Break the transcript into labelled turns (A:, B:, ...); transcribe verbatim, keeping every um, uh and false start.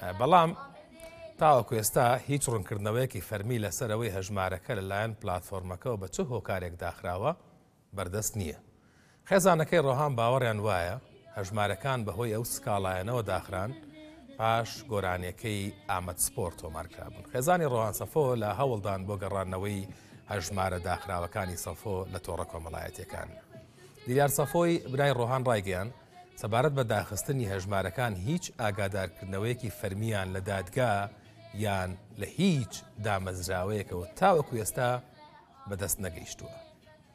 A: بەڵام تاوەکو ئێستا هیچ ڕوونکردنەوەیەکی فەرمی لەسەرەوەی هەژمارەکە لەلایەن پلاتفۆرمەکەەوە بە چ هۆکارێک داخراوە بەردەست نییە. خێزانەکەی ڕۆهان باوەڕیان وایە هەژمارەکان بەهۆی ئەو سکاڵایەنەوە داخران پاش گۆرانیەکەی ئامەد سپۆر تۆمارکرابوون. خێزانی ڕۆهان سەفۆ لە هەوڵدان بۆ گەڕانەوەی هەژمارە داخراوەکانی سەفۆ لە تۆڕە کۆمەڵایەتیەکان. دیلار سەفۆی برای ڕۆهان ڕایگەیان سەبارەت بە داخستنی هەژمارەکان هیچ ئاگادارکردنەوەیەکی فەرمیان لە دادگا یان لە هیچ دامەزراوەیەکەوە تاوەکو ئێستا بەدەست نەگەیشتووە.